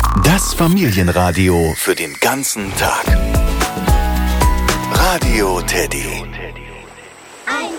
Das Familienradio für den ganzen Tag. Radio Teddy.